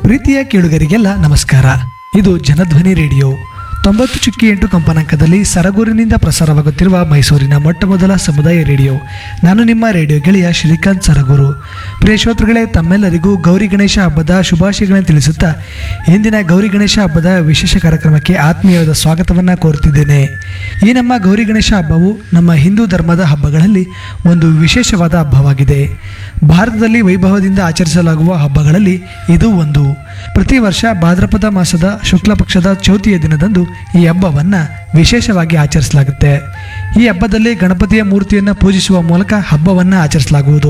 ಪ್ರೀತಿಯ ಕೇಳುಗರಿಗೆಲ್ಲ ನಮಸ್ಕಾರ. ಇದು ಜನಧ್ವನಿ ರೇಡಿಯೋ 90.8 ಕಂಪನಾಂಕದಲ್ಲಿ ಸರಗೂರಿನಿಂದ ಪ್ರಸಾರವಾಗುತ್ತಿರುವ ಮೈಸೂರಿನ ಮೊಟ್ಟಮೊದಲ ಸಮುದಾಯ ರೇಡಿಯೋ. ನಾನು ನಿಮ್ಮ ರೇಡಿಯೋ ಗೆಳೆಯ ಶ್ರೀಕಾಂತ್ ಸರಗೂರು. ಪ್ರಿಯ ಶ್ರೋತೃಗಳೇ, ತಮ್ಮೆಲ್ಲರಿಗೂ ಗೌರಿ ಗಣೇಶ ಹಬ್ಬದ ಶುಭಾಶಯಗಳನ್ನು ತಿಳಿಸುತ್ತಾ ಇಂದಿನ ಗೌರಿ ಗಣೇಶ ಹಬ್ಬದ ವಿಶೇಷ ಕಾರ್ಯಕ್ರಮಕ್ಕೆ ಆತ್ಮೀಯವಾದ ಸ್ವಾಗತವನ್ನು ಕೋರುತ್ತಿದ್ದೇನೆ. ಈ ನಮ್ಮ ಗೌರಿ ಗಣೇಶ ಹಬ್ಬವು ನಮ್ಮ ಹಿಂದೂ ಧರ್ಮದ ಹಬ್ಬಗಳಲ್ಲಿ ಒಂದು ವಿಶೇಷವಾದ ಹಬ್ಬವಾಗಿದೆ. ಭಾರತದಲ್ಲಿ ವೈಭವದಿಂದ ಆಚರಿಸಲಾಗುವ ಹಬ್ಬಗಳಲ್ಲಿ ಇದು ಒಂದು. ಪ್ರತಿ ವರ್ಷ ಭಾದ್ರಪದ ಮಾಸದ ಶುಕ್ಲ ಪಕ್ಷದ ಚೌತಿಯ ದಿನದಂದು ಈ ಹಬ್ಬವನ್ನು ವಿಶೇಷವಾಗಿ ಆಚರಿಸಲಾಗುತ್ತೆ. ಈ ಹಬ್ಬದಲ್ಲಿ ಗಣಪತಿಯ ಮೂರ್ತಿಯನ್ನು ಪೂಜಿಸುವ ಮೂಲಕ ಹಬ್ಬವನ್ನು ಆಚರಿಸಲಾಗುವುದು.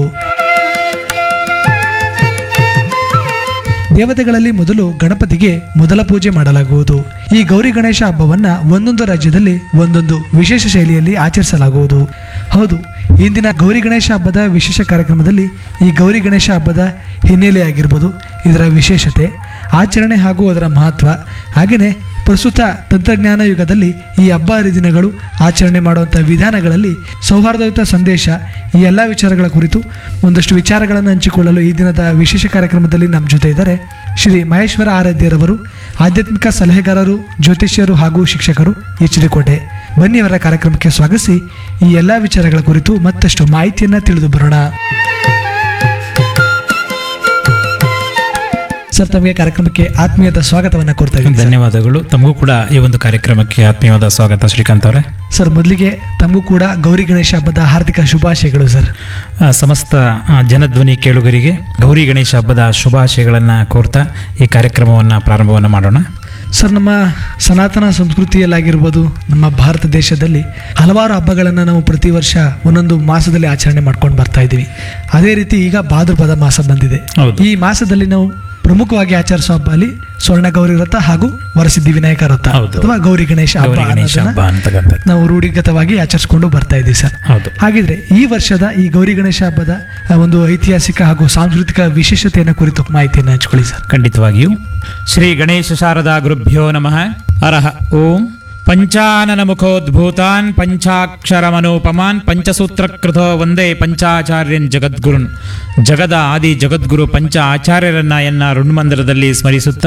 ದೇವತೆಗಳಲ್ಲಿ ಮೊದಲು ಗಣಪತಿಗೆ ಮೊದಲ ಪೂಜೆ ಮಾಡಲಾಗುವುದು. ಈ ಗೌರಿ ಗಣೇಶ ಹಬ್ಬವನ್ನು ಒಂದೊಂದು ರಾಜ್ಯದಲ್ಲಿ ಒಂದೊಂದು ವಿಶೇಷ ಶೈಲಿಯಲ್ಲಿ ಆಚರಿಸಲಾಗುವುದು. ಹೌದು, ಇಂದಿನ ಗೌರಿ ಗಣೇಶ ಹಬ್ಬದ ವಿಶೇಷ ಕಾರ್ಯಕ್ರಮದಲ್ಲಿ ಈ ಗೌರಿ ಗಣೇಶ ಹಬ್ಬದ ಹಿನ್ನೆಲೆಯಾಗಿರ್ಬೋದು, ಇದರ ವಿಶೇಷತೆ, ಆಚರಣೆ ಹಾಗೂ ಅದರ ಮಹತ್ವ, ಹಾಗೆಯೇ ಪ್ರಸ್ತುತ ತಂತ್ರಜ್ಞಾನ ಯುಗದಲ್ಲಿ ಈ ಹಬ್ಬ ಹರಿದಿನಗಳು ಆಚರಣೆ ಮಾಡುವಂಥ ವಿಧಾನಗಳಲ್ಲಿ ಸೌಹಾರ್ದಯುತ ಸಂದೇಶ, ಈ ಎಲ್ಲ ವಿಚಾರಗಳ ಕುರಿತು ಒಂದಷ್ಟು ವಿಚಾರಗಳನ್ನು ಹಂಚಿಕೊಳ್ಳಲು ಈ ದಿನದ ವಿಶೇಷ ಕಾರ್ಯಕ್ರಮದಲ್ಲಿ ನಮ್ಮ ಜೊತೆ ಇದ್ದಾರೆ ಶ್ರೀ ಮಹೇಶ್ವರ ಆರಾಧ್ಯರವರು, ಆಧ್ಯಾತ್ಮಿಕ ಸಲಹೆಗಾರರು, ಜ್ಯೋತಿಷ್ಯರು ಹಾಗೂ ಶಿಕ್ಷಕರು, ಎಚ್.ಡಿ. ಬನ್ನಿ, ಅವರ ಕಾರ್ಯಕ್ರಮಕ್ಕೆ ಸ್ವಾಗತಿಸಿ ಈ ಎಲ್ಲ ವಿಚಾರಗಳ ಕುರಿತು ಮತ್ತಷ್ಟು ಮಾಹಿತಿಯನ್ನು ತಿಳಿದು ಬರೋಣ. ಸರ್, ತಮಗೆ ಕಾರ್ಯಕ್ರಮಕ್ಕೆ ಆತ್ಮೀಯದ ಸ್ವಾಗತವನ್ನು ಕೋರ್ತಾ ಇದ್ದೀನಿ. ಧನ್ಯವಾದಗಳು. ತಮಗೂ ಕೂಡ ಈ ಒಂದು ಕಾರ್ಯಕ್ರಮಕ್ಕೆ ಆತ್ಮೀಯವಾದ ಸ್ವಾಗತ ಶ್ರೀಕಾಂತ್ ಅವರೇ. ಸರ್, ಮೊದಲಿಗೆ ತಮಗೂ ಕೂಡ ಗೌರಿ ಗಣೇಶ ಹಬ್ಬದ ಹಾರ್ದಿಕ ಶುಭಾಶಯಗಳು ಸರ್. ಸಮಸ್ತ ಜನಧ್ವನಿ ಕೇಳುಗರಿಗೆ ಗೌರಿ ಗಣೇಶ ಹಬ್ಬದ ಶುಭಾಶಯಗಳನ್ನು ಕೋರ್ತಾ ಈ ಕಾರ್ಯಕ್ರಮವನ್ನು ಪ್ರಾರಂಭವನ್ನು ಮಾಡೋಣ. ಸರ್, ನಮ್ಮ ಸನಾತನ ಸಂಸ್ಕೃತಿಯಲ್ಲಾಗಿರ್ಬೋದು, ನಮ್ಮ ಭಾರತ ದೇಶದಲ್ಲಿ ಹಲವಾರು ಹಬ್ಬಗಳನ್ನು ನಾವು ಪ್ರತಿ ವರ್ಷ ಒಂದೊಂದು ಮಾಸದಲ್ಲಿ ಆಚರಣೆ ಮಾಡ್ಕೊಂಡು ಬರ್ತಾ ಇದ್ದೀವಿ. ಅದೇ ರೀತಿ ಈಗ ಭಾದ್ರಪದ ಮಾಸ ಬಂದಿದೆ. ಈ ಮಾಸದಲ್ಲಿ ನಾವು ಪ್ರಮುಖವಾಗಿ ಆಚರಿಸುವ ಹಬ್ಬ ಅಲ್ಲಿ ಸ್ವರ್ಣ ಗೌರಿ ವ್ರತ ಹಾಗೂ ವರಸಿದ್ಧಿ ವಿನಾಯಕ ವ್ರತ ಅಥವಾ ಗೌರಿ ಗಣೇಶ ಹಬ್ಬ ನಾವು ರೂಢಿಗತವಾಗಿ ಆಚರಿಸಿಕೊಂಡು ಬರ್ತಾ ಇದ್ದೀವಿ ಸರ್. ಹಾಗಿದ್ರೆ ಈ ವರ್ಷದ ಈ ಗೌರಿ ಗಣೇಶ ಹಬ್ಬದ ಒಂದು ಐತಿಹಾಸಿಕ ಹಾಗೂ ಸಾಂಸ್ಕೃತಿಕ ವಿಶೇಷತೆಯನ್ನು ಕುರಿತು ಮಾಹಿತಿಯನ್ನು ಹಂಚಿಕೊಳ್ಳಿ ಸರ್. ಖಂಡಿತವಾಗಿಯೂ. ಶ್ರೀ ಗಣೇಶ ಶಾರದಾ ಗುರುಭ್ಯೋ ನಮಃ. ಅರಹ ಓಂ. ಪಂಚಾನನ ಮುಖೋದ್ಭೂತಾನ್ ಪಂಚಾಕ್ಷರಮನೋಪಮಾನ್ ಪಂಚಸೂತ್ರಕೃತೋ ವಂದೇ ಪಂಚಾಚಾರ್ಯನ್ ಜಗದ್ಗುರುನ್. ಜಗದ ಆದಿ ಜಗದ್ಗುರು ಪಂಚ ಆಚಾರ್ಯರನ್ನ ಎನ್ನ ಋಣ್ಮಂದಿರದಲ್ಲಿ ಸ್ಮರಿಸುತ್ತಾ,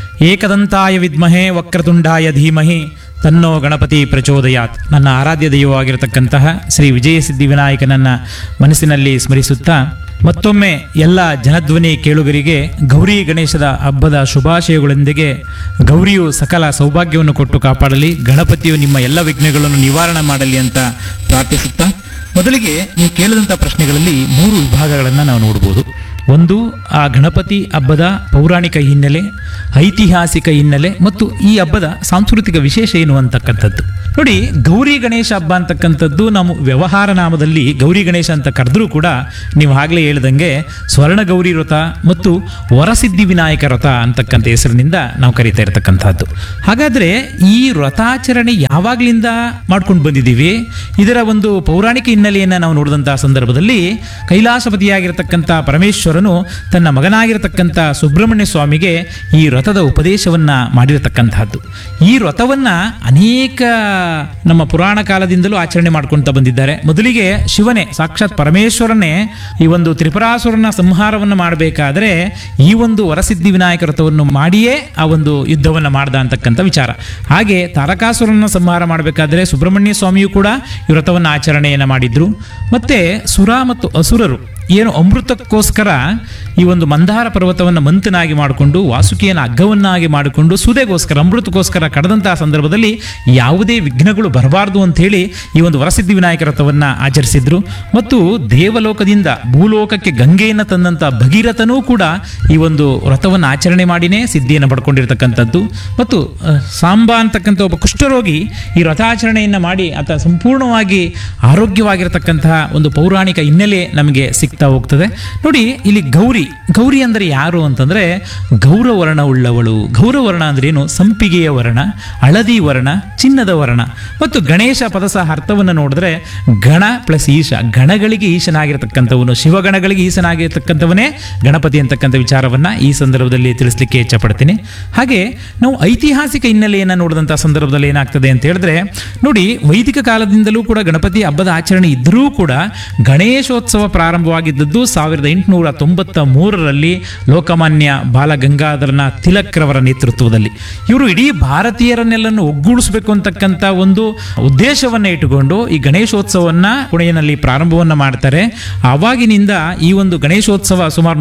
ಏಕದಂತಾಯ ವಿದ್ಮಹೇ ವಕ್ರತುಂಡಾಯ ಧೀಮಹಿ ತನ್ನೋ ಗಣಪತಿ ಪ್ರಚೋದಯಾತ್. ನನ್ನ ಆರಾಧ್ಯ ದೈವವಾಗಿರತಕ್ಕಂತಹ ಶ್ರೀ ವಿಜಯ ಸಿದ್ಧಿ ವಿನಾಯಕನನ್ನ ಮನಸ್ಸಿನಲ್ಲಿ ಸ್ಮರಿಸುತ್ತಾ, ಮತ್ತೊಮ್ಮೆ ಎಲ್ಲ ಜನಧ್ವನಿ ಕೇಳುಗರಿಗೆ ಗೌರಿ ಗಣೇಶದ ಹಬ್ಬದ ಶುಭಾಶಯಗಳೊಂದಿಗೆ ಗೌರಿಯು ಸಕಲ ಸೌಭಾಗ್ಯವನ್ನು ಕೊಟ್ಟು ಕಾಪಾಡಲಿ, ಗಣಪತಿಯು ನಿಮ್ಮ ಎಲ್ಲ ವಿಘ್ನಗಳನ್ನು ನಿವಾರಣೆ ಮಾಡಲಿ ಅಂತ ಪ್ರಾರ್ಥಿಸುತ್ತಾ, ಮೊದಲಿಗೆ ನೀವು ಕೇಳಿದಂಥ ಪ್ರಶ್ನೆಗಳಲ್ಲಿ 3 ವಿಭಾಗಗಳನ್ನು ನಾವು ನೋಡ್ಬೋದು. ಒಂದು, ಆ ಗಣಪತಿ ಹಬ್ಬದ ಪೌರಾಣಿಕ ಹಿನ್ನೆಲೆ, ಐತಿಹಾಸಿಕ ಹಿನ್ನೆಲೆ ಮತ್ತು ಈ ಹಬ್ಬದ ಸಾಂಸ್ಕೃತಿಕ ವಿಶೇಷ ಏನು ಅಂತಕ್ಕಂಥದ್ದು. ನೋಡಿ, ಗೌರಿ ಗಣೇಶ ಹಬ್ಬ ಅಂತಕ್ಕಂಥದ್ದು ನಮ್ಮ ವ್ಯವಹಾರ ನಾಮದಲ್ಲಿ ಗೌರಿ ಗಣೇಶ ಅಂತ ಕರೆದ್ರೂ ಕೂಡ ನೀವು ಆಗಲೇ ಹೇಳ್ದಂಗೆ ಸ್ವರ್ಣ ಗೌರಿ ವ್ರತ ಮತ್ತು ವರಸಿದ್ಧಿ ವಿನಾಯಕ ವ್ರತ ಅಂತಕ್ಕಂಥ ಹೆಸರಿನಿಂದ ನಾವು ಕರೀತಾ ಇರತಕ್ಕಂಥದ್ದು. ಹಾಗಾದರೆ ಈ ವ್ರತಾಚರಣೆ ಯಾವಾಗಲಿಂದ ಮಾಡ್ಕೊಂಡು ಬಂದಿದ್ದೀವಿ? ಇದರ ಒಂದು ಪೌರಾಣಿಕ ಹಿನ್ನೆಲೆಯನ್ನು ನಾವು ನೋಡಿದಂಥ ಸಂದರ್ಭದಲ್ಲಿ ಕೈಲಾಸಪತಿಯಾಗಿರತಕ್ಕಂಥ ಪರಮೇಶ್ವರನು ತನ್ನ ಮಗನಾಗಿರತಕ್ಕಂಥ ಸುಬ್ರಹ್ಮಣ್ಯ ಸ್ವಾಮಿಗೆ ಈ ವ್ರತದ ಉಪದೇಶವನ್ನು ಮಾಡಿರತಕ್ಕಂಥದ್ದು. ಈ ವ್ರತವನ್ನು ಅನೇಕ ನಮ್ಮ ಪುರಾಣ ಕಾಲದಿಂದಲೂ ಆಚರಣೆ ಮಾಡ್ಕೊಳ್ತಾ ಬಂದಿದ್ದಾರೆ. ಮೊದಲಿಗೆ ಶಿವನೇ, ಸಾಕ್ಷಾತ್ ಪರಮೇಶ್ವರನೇ ಈ ಒಂದು ತ್ರಿಪುರಾಸುರನ ಸಂಹಾರವನ್ನು ಮಾಡಬೇಕಾದ್ರೆ ಈ ಒಂದು ವರಸಿದ್ಧಿ ವಿನಾಯಕ ವ್ರತವನ್ನು ಮಾಡಿಯೇ ಆ ಒಂದು ಯುದ್ಧವನ್ನು ಮಾಡ್ದ ಅಂತಕ್ಕಂಥ ವಿಚಾರ. ಹಾಗೆ ತಾರಕಾಸುರನ ಸಂಹಾರ ಮಾಡಬೇಕಾದ್ರೆ ಸುಬ್ರಹ್ಮಣ್ಯ ಸ್ವಾಮಿಯು ಕೂಡ ಈ ವ್ರತವನ್ನು ಆಚರಣೆಯನ್ನು ಮಾಡಿದ್ರು. ಮತ್ತೆ ಸುರ ಮತ್ತು ಅಸುರರು ಏನು ಅಮೃತಕ್ಕೋಸ್ಕರ ಈ ಒಂದು ಮಂದಾರ ಪರ್ವತವನ್ನು ಮಂಥನಾಗಿ ಮಾಡಿಕೊಂಡು ವಾಸುಕಿಯನ್ನು ಹಗ್ಗವನ್ನಾಗಿ ಮಾಡಿಕೊಂಡು ಸುದೆಗೋಸ್ಕರ ಅಮೃತಕ್ಕೋಸ್ಕರ ಕಡದಂತಹ ಸಂದರ್ಭದಲ್ಲಿ ಯಾವುದೇ ವಿಘ್ನಗಳು ಬರಬಾರ್ದು ಅಂಥೇಳಿ ಈ ಒಂದು ವರಸಿದ್ಧಿ ವಿನಾಯಕ ವ್ರತವನ್ನು ಆಚರಿಸಿದ್ರು. ಮತ್ತು ದೇವಲೋಕದಿಂದ ಭೂಲೋಕಕ್ಕೆ ಗಂಗೆಯನ್ನು ತಂದಂಥ ಭಗೀರಥನೂ ಕೂಡ ಈ ಒಂದು ವ್ರತವನ್ನು ಆಚರಣೆ ಮಾಡಿನೇ ಸಿದ್ಧಿಯನ್ನು ಪಡ್ಕೊಂಡಿರ್ತಕ್ಕಂಥದ್ದು. ಮತ್ತು ಸಾಂಬ ಅಂತಕ್ಕಂಥ ಒಬ್ಬ ಕುಷ್ಠರೋಗಿ ಈ ವ್ರತಾಚರಣೆಯನ್ನು ಮಾಡಿ ಆತ ಸಂಪೂರ್ಣವಾಗಿ ಆರೋಗ್ಯವಾಗಿರತಕ್ಕಂತಹ ಒಂದು ಪೌರಾಣಿಕ ಹಿನ್ನೆಲೆ ನಮಗೆ ಸಿಗ್ತಾ ಹೋಗ್ತದೆ. ನೋಡಿ, ಇಲ್ಲಿ ಗೌರಿ ಅಂದರೆ ಯಾರು ಅಂತಂದ್ರೆ ಗೌರವರ್ಣ ಉಳ್ಳವಳು. ಗೌರವರ್ಣ ಅಂದ್ರೆ ಏನು? ಸಂಪಿಗೆಯ ವರ್ಣ, ಹಳದಿ ವರ್ಣ, ಚಿನ್ನದ ವರ್ಣ. ಮತ್ತು ಗಣೇಶ ಪದಸ ಅರ್ಥವನ್ನು ನೋಡಿದ್ರೆ ಗಣ ಪ್ಲಸ್ ಈಶ, ಗಣಗಳಿಗೆ ಈಶನಾಗಿರ್ತಕ್ಕಂಥವನು, ಶಿವಗಣಗಳಿಗೆ ಈಶನಾಗಿರ್ತಕ್ಕಂಥವನೇ ಗಣಪತಿ ಅಂತಕ್ಕಂಥ ವಿಚಾರವನ್ನ ಈ ಸಂದರ್ಭದಲ್ಲಿ ತಿಳಿಸ್ಲಿಕ್ಕೆ ಇಚ್ಛಪಡ್ತೀನಿ. ಹಾಗೆ ನಾವು ಐತಿಹಾಸಿಕ ಹಿನ್ನೆಲೆಯನ್ನು ನೋಡಿದಂಥ ಸಂದರ್ಭದಲ್ಲಿ ಏನಾಗ್ತದೆ ಅಂತ ಹೇಳಿದ್ರೆ, ನೋಡಿ, ವೈದಿಕ ಕಾಲದಿಂದಲೂ ಕೂಡ ಗಣಪತಿ ಹಬ್ಬದ ಆಚರಣೆ ಇದ್ದರೂ ಕೂಡ ಗಣೇಶೋತ್ಸವ ಪ್ರಾರಂಭವಾಗಿದ್ದದ್ದು 1893 1903ರಲ್ಲಿ ಲೋಕಮಾನ್ಯ ಬಾಲಗಂಗಾಧರನ ತಿಲಕ್ರವರ ನೇತೃತ್ವದಲ್ಲಿ ಇವರು ಇಡೀ ಭಾರತೀಯರನ್ನೆಲ್ಲನ್ನು ಒಗ್ಗೂಡಿಸಬೇಕು ಅಂತಕ್ಕಂಥ ಒಂದು ಉದ್ದೇಶವನ್ನ ಇಟ್ಟುಕೊಂಡು ಈ ಗಣೇಶೋತ್ಸವವನ್ನು ಪುಣೆಯಲ್ಲಿ ಪ್ರಾರಂಭವನ್ನ ಮಾಡ್ತಾರೆ. ಆವಾಗಿನಿಂದ ಈ ಒಂದು ಗಣೇಶೋತ್ಸವ ಸುಮಾರು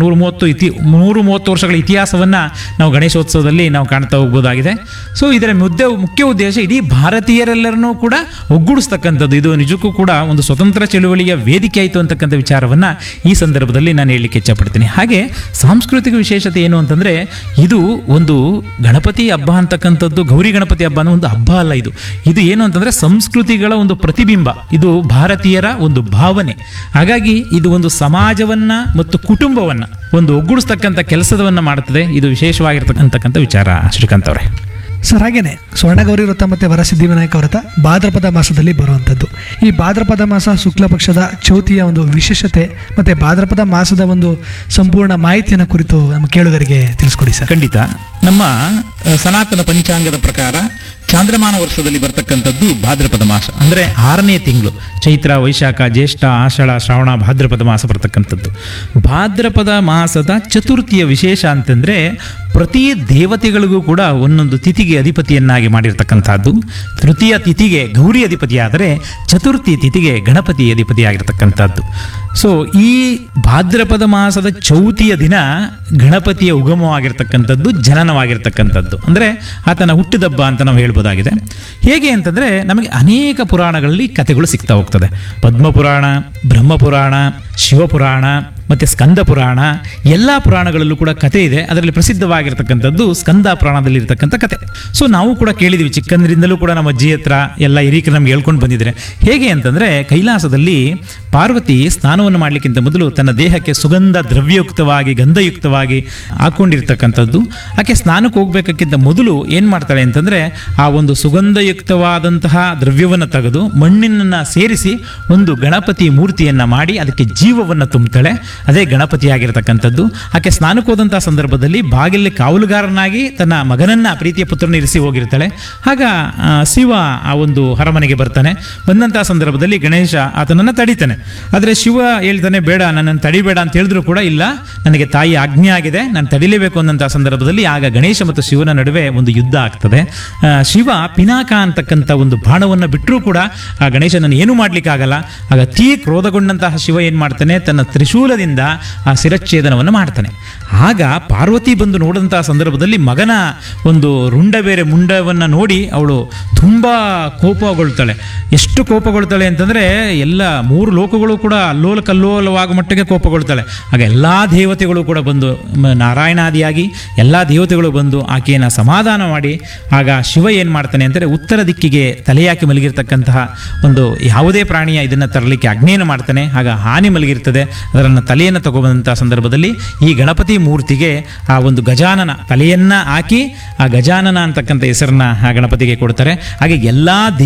130 ವರ್ಷಗಳ ಇತಿಹಾಸವನ್ನ ನಾವು ಗಣೇಶೋತ್ಸವದಲ್ಲಿ ನಾವು ಕಾಣ್ತಾ ಹೋಗ್ಬೋದಾಗಿದೆ. ಸೊ ಇದರ ಮುಖ್ಯ ಉದ್ದೇಶ ಇಡೀ ಭಾರತೀಯರೆಲ್ಲರನ್ನೂ ಕೂಡ ಒಗ್ಗೂಡಿಸ್ತಕ್ಕಂಥದ್ದು. ಇದು ನಿಜಕ್ಕೂ ಕೂಡ ಒಂದು ಸ್ವತಂತ್ರ ಚಳುವಳಿಯ ವೇದಿಕೆ ಆಯಿತು ಅಂತಕ್ಕಂಥ ವಿಚಾರವನ್ನ ಈ ಸಂದರ್ಭದಲ್ಲಿ ನಾನು ಹೇಳಲಿಕ್ಕೆ ಇಚ್ಛಪಡ್ತೀನಿ. ಹಾಗೆ ಸಾಂಸ್ಕೃತಿಕ ವಿಶೇಷತೆ ಏನು ಅಂತಂದ್ರೆ, ಇದು ಒಂದು ಗಣಪತಿ ಹಬ್ಬ ಅಂತಕ್ಕಂಥದ್ದು ಗೌರಿ ಗಣಪತಿ ಹಬ್ಬ ಅನ್ನೋ ಒಂದು ಹಬ್ಬ ಅಲ್ಲ. ಇದು ಏನು ಅಂತಂದ್ರೆ ಸಂಸ್ಕೃತಿಗಳ ಒಂದು ಪ್ರತಿಬಿಂಬ. ಇದು ಭಾರತೀಯರ ಒಂದು ಭಾವನೆ. ಹಾಗಾಗಿ ಇದು ಒಂದು ಸಮಾಜವನ್ನ ಮತ್ತು ಕುಟುಂಬವನ್ನ ಒಂದು ಒಗ್ಗೂಡಿಸ್ತಕ್ಕಂಥ ಕೆಲಸವನ್ನ ಮಾಡುತ್ತದೆ. ಇದು ವಿಶೇಷವಾಗಿರ್ತಕ್ಕಂಥ ವಿಚಾರ ಶ್ರೀಕಾಂತ್ ಅವರೇ. ಸರ್, ಹಾಗೇನೆ ಸ್ವರ್ಣಗೌರಿ ವ್ರತ ಮತ್ತು ವರಸಿದ್ಧಿ ವಿನಾಯಕ ವ್ರತ ಭಾದ್ರಪದ ಮಾಸದಲ್ಲಿ ಬರುವಂಥದ್ದು. ಈ ಭಾದ್ರಪದ ಮಾಸ ಶುಕ್ಲ ಪಕ್ಷದ ಚೌತಿಯ ಒಂದು ವಿಶೇಷತೆ ಮತ್ತು ಭಾದ್ರಪದ ಮಾಸದ ಒಂದು ಸಂಪೂರ್ಣ ಮಾಹಿತಿಯನ್ನು ಕುರಿತು ನಮ್ಮ ಕೇಳುಗರಿಗೆ ತಿಳಿಸ್ಕೊಡಿ ಸರ್. ಖಂಡಿತ. ನಮ್ಮ ಸನಾತನ ಪಂಚಾಂಗದ ಪ್ರಕಾರ ಚಾಂದ್ರಮಾನ ವರ್ಷದಲ್ಲಿ ಬರ್ತಕ್ಕಂಥದ್ದು ಭಾದ್ರಪದ ಮಾಸ, ಅಂದರೆ 6ನೇ ತಿಂಗಳು. ಚೈತ್ರ, ವೈಶಾಖ, ಜ್ಯೇಷ್ಠ, ಆಷಾಢ, ಶ್ರಾವಣ, ಭಾದ್ರಪದ ಮಾಸ ಬರ್ತಕ್ಕಂಥದ್ದು. ಭಾದ್ರಪದ ಮಾಸದ ಚತುರ್ಥಿಯ ವಿಶೇಷ ಅಂತಂದರೆ ಪ್ರತಿ ದೇವತೆಗಳಿಗೂ ಕೂಡ ಒಂದೊಂದು ತಿಥಿಗೆ ಅಧಿಪತಿಯನ್ನಾಗಿ ಮಾಡಿರ್ತಕ್ಕಂಥದ್ದು. ತೃತೀಯ ತಿಥಿಗೆ ಗೌರಿ ಅಧಿಪತಿಯಾದರೆ ಚತುರ್ಥಿ ತಿಥಿಗೆ ಗಣಪತಿ ಅಧಿಪತಿಯಾಗಿರ್ತಕ್ಕಂಥದ್ದು. ಸೊ ಈ ಭಾದ್ರಪದ ಮಾಸದ ಚೌತಿಯ ದಿನ ಗಣಪತಿಯ ಉಗಮವಾಗಿರ್ತಕ್ಕಂಥದ್ದು, ಜನನವಾಗಿರ್ತಕ್ಕಂಥದ್ದು, ಅಂದರೆ ಆತನ ಹುಟ್ಟಿದಬ್ಬ ಅಂತ ನಾವು ಹೇಳ್ಬೋದಾಗಿದೆ. ಹೇಗೆ ಅಂತಂದರೆ ನಮಗೆ ಅನೇಕ ಪುರಾಣಗಳಲ್ಲಿ ಕಥೆಗಳು ಸಿಗ್ತಾ ಹೋಗ್ತದೆ. ಪದ್ಮಪುರಾಣ, ಬ್ರಹ್ಮಪುರಾಣ, ಶಿವಪುರಾಣ ಮತ್ತು ಸ್ಕಂದ ಪುರಾಣ, ಎಲ್ಲ ಪುರಾಣಗಳಲ್ಲೂ ಕೂಡ ಕಥೆ ಇದೆ. ಅದರಲ್ಲಿ ಪ್ರಸಿದ್ಧವಾಗಿರ್ತಕ್ಕಂಥದ್ದು ಸ್ಕಂದ ಪುರಾಣದಲ್ಲಿರ್ತಕ್ಕಂಥ ಕಥೆ. ಸೊ ನಾವು ಕೂಡ ಕೇಳಿದ್ವಿ, ಚಿಕ್ಕಂದ್ರಿಂದಲೂ ಕೂಡ ನಮ್ಮ ಅಜ್ಜಿ ಹತ್ರ ಎಲ್ಲ ಹಿರಿಕರು ನಮ್ಗೆ ಹೇಳ್ಕೊಂಡು ಬಂದಿದ್ದಾರೆ. ಹೇಗೆ ಅಂತಂದರೆ ಕೈಲಾಸದಲ್ಲಿ ಪಾರ್ವತಿ ಸ್ನಾನವನ್ನು ಮಾಡಲಿಕ್ಕಿಂತ ಮೊದಲು ತನ್ನ ದೇಹಕ್ಕೆ ಸುಗಂಧ ದ್ರವ್ಯಯುಕ್ತವಾಗಿ ಗಂಧಯುಕ್ತವಾಗಿ ಹಾಕ್ಕೊಂಡಿರ್ತಕ್ಕಂಥದ್ದು. ಆಕೆ ಸ್ನಾನಕ್ಕೆ ಹೋಗ್ಬೇಕಕ್ಕಿಂತ ಮೊದಲು ಏನು ಮಾಡ್ತಾಳೆ ಅಂತಂದರೆ ಆ ಒಂದು ಸುಗಂಧಯುಕ್ತವಾದಂತಹ ದ್ರವ್ಯವನ್ನು ತೆಗೆದು ಮಣ್ಣಿನನ್ನು ಸೇರಿಸಿ ಒಂದು ಗಣಪತಿ ಮೂರ್ತಿಯನ್ನು ಮಾಡಿ ಅದಕ್ಕೆ ಜೀವವನ್ನು ತುಂಬುತ್ತಾಳೆ. ಅದೇ ಗಣಪತಿ ಆಗಿರತಕ್ಕಂಥದ್ದು. ಆಕೆ ಸ್ನಾನಕ್ಕೆ ಹೋದಂತಹ ಸಂದರ್ಭದಲ್ಲಿ ಬಾಗಿಲಲ್ಲಿ ಕಾವಲುಗಾರನಾಗಿ ತನ್ನ ಮಗನನ್ನ ಪ್ರೀತಿಯ ಪುತ್ರನ ಇರಿಸಿ ಹೋಗಿರ್ತಾಳೆ. ಆಗ ಶಿವ ಆ ಒಂದು ಅರಮನೆಗೆ ಬರ್ತಾನೆ. ಬಂದಂತಹ ಸಂದರ್ಭದಲ್ಲಿ ಗಣೇಶ ಆತನನ್ನು ತಡಿತಾನೆ. ಆದರೆ ಶಿವ ಹೇಳ್ತಾನೆ, ಬೇಡ, ನನ್ನನ್ನು ತಡಿಬೇಡ ಅಂತ ಹೇಳಿದ್ರು ಕೂಡ, ಇಲ್ಲ, ನನಗೆ ತಾಯಿ ಆಜ್ಞೆ ಆಗಿದೆ, ನಾನು ತಡಿಲೇಬೇಕು ಅನ್ನಂತಹ ಸಂದರ್ಭದಲ್ಲಿ ಆಗ ಗಣೇಶ ಮತ್ತು ಶಿವನ ನಡುವೆ ಒಂದು ಯುದ್ಧ ಆಗ್ತದೆ. ಶಿವ ಪಿನಾಕ ಅಂತಕ್ಕಂಥ ಒಂದು ಬಾಣವನ್ನು ಬಿಟ್ಟರೂ ಕೂಡ ಆ ಗಣೇಶನನ್ನು ಏನೂ ಮಾಡ್ಲಿಕ್ಕಾಗಲ್ಲ. ಆಗ ಅತೀ ಕ್ರೋಧಗೊಂಡಂತಹ ಶಿವ ಏನು ಮಾಡ್ತಾನೆ, ತನ್ನ ತ್ರಿಶೂಲದಿಂದ ಆ ಶಿರಚ್ಛೇದನವನ್ನು ಮಾಡ್ತಾನೆ. ಆಗ ಪಾರ್ವತಿ ಬಂದು ನೋಡಿದಂತಹ ಸಂದರ್ಭದಲ್ಲಿ ಮಗನ ಒಂದು ರುಂಡ ಬೇರೆ ಮುಂಡವನ್ನು ನೋಡಿ ಅವಳು ತುಂಬ ಕೋಪಗೊಳ್ತಾಳೆ. ಎಷ್ಟು ಕೋಪಗೊಳ್ತಾಳೆ ಅಂತಂದರೆ ಎಲ್ಲ 3 ಲೋಕಗಳು ಕೂಡ ಅಲ್ಲೋಲ ಕಲ್ಲೋಲವಾಗುವ ಮಟ್ಟಿಗೆ ಕೋಪಗೊಳ್ತಾಳೆ. ಆಗ ಎಲ್ಲ ದೇವತೆಗಳು ಕೂಡ ಬಂದು, ನಾರಾಯಣಾದಿಯಾಗಿ ಎಲ್ಲ ದೇವತೆಗಳು ಬಂದು ಆಕೆಯನ್ನು ಸಮಾಧಾನ ಮಾಡಿ, ಆಗ ಶಿವ ಏನು ಮಾಡ್ತಾನೆ ಅಂದರೆ ಉತ್ತರ ದಿಕ್ಕಿಗೆ ತಲೆಯಾಕಿ ಮಲಗಿರ್ತಕ್ಕಂತಹ ಒಂದು ಯಾವುದೇ ಪ್ರಾಣಿಯ ಇದನ್ನು ತರಲಿಕ್ಕೆ ಆಜ್ಞೆಯನ್ನು ಮಾಡ್ತಾನೆ. ಆಗ ಹಾನಿ ಮಲಗಿರ್ತದೆ. ಅದನ್ನು ತಲೆಯನ್ನು ತಗೊಬಂದಂತಹ ಸಂದರ್ಭದಲ್ಲಿ ಈ ಗಣಪತಿ ಮೂರ್ತಿಗೆ ಆ ಒಂದು ಗಜಾನನ ತಲೆಯನ್ನ ಹಾಕಿ ಆ ಗಜಾನನ ಅಂತಕ್ಕಂಥ ಹೆಸರನ್ನ ಆ ಗಣಪತಿಗೆ ಕೊಡ್ತಾರೆ. ಹಾಗೆ ಎಲ್ಲ